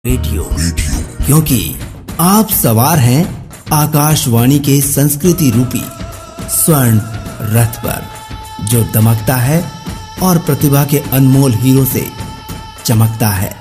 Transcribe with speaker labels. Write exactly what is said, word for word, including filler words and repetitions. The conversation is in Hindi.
Speaker 1: रेडियो क्योंकि आप सवार हैं आकाशवाणी के संस्कृति रूपी स्वर्ण रथ पर, जो दमकता है और प्रतिभा के अनमोल हीरो से चमकता है।